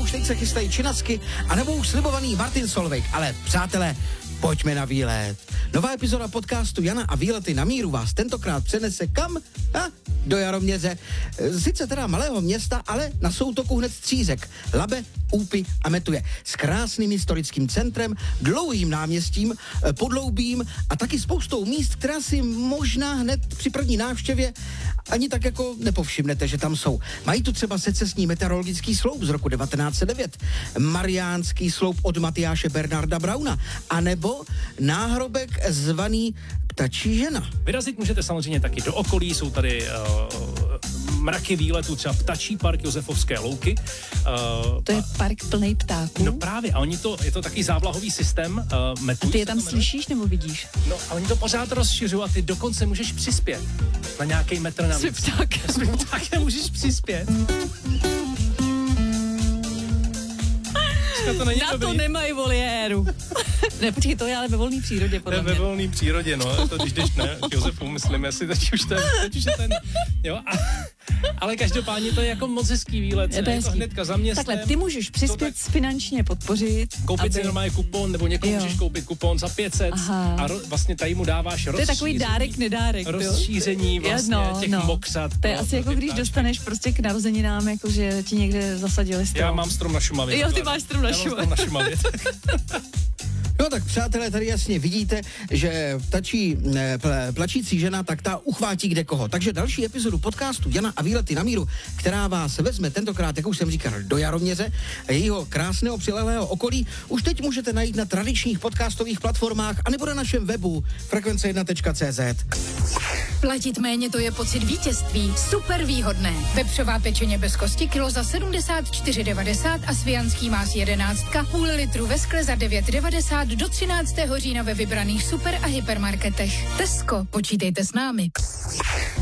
už teď se chystají činasky, anebo už slibovaný Martin Solveig. Ale přátelé, pojďme na výlet. Nová epizoda podcastu Jana a výlety na míru vás tentokrát přenese kam? Do Jaroměře. Sice teda malého města, ale na soutoku hned 3 řek. Labe, Úpy a Metuje. S krásným historickým centrem, dlouhým náměstím, podloubím a taky spoustou míst, která si možná hned při první návštěvě ani tak jako nepovšimnete, že tam jsou. Mají tu třeba secesní meteorologický sloup z roku 1909, Mariánský sloup od Matyáše Bernarda Brauna, anebo náhrobek zvaný Ptačí žena. Vyrazit můžete samozřejmě taky do okolí, jsou tady mraky výletů, třeba Ptačí park Josefovské louky. To je park plný ptáků? No právě, a je to taky závlahový systém. A ty je tam slyšíš nebo vidíš? No a oni to pořád rozšiřují a ty dokonce můžeš přispět na nějaký metr navíc. S ptákem můžeš přispět. To na to nemají voliéru. Ne, počkej, to je ale ve volné přírodě, podle mě. Ve volné přírodě, no, to když jdeš, ne, k Josefu, myslím, asi teď už je ten, jo, ale každopádně to je jako moc hezký výlet, je to hnedka za městem. Takhle, ty můžeš přispět, finančně podpořit. Koupit si normálně kupon, nebo někomu můžeš koupit kupon za 500 a vlastně tady mu dáváš to je takový dárek, nedárek. Rozšíření vlastně těch moksat. To je asi jako když dostaneš prostě k narozeninám, jakože ti někde zasadili strom. Já mám strom na Šumavě. Jo, ty máš strom na Šumavě. No tak přátelé, tady jasně vidíte, že plačící žena, tak ta uchvátí kde koho. Takže další epizodu podcastu Jana a výlety na míru, která vás vezme tentokrát, jak už jsem říkal, do Jaroměře a jejího krásného přilehlého okolí, už teď můžete najít na tradičních podcastových platformách anebo na našem webu frekvence1.cz. Platit méně, to je pocit vítězství. Super výhodné. Vepřová pečeně bez kosti kilo za 74,90 a svijanský más 11 půl litru ve skle za 9,90 do 13. října ve vybraných super a hypermarketech. Tesco, počítejte s námi.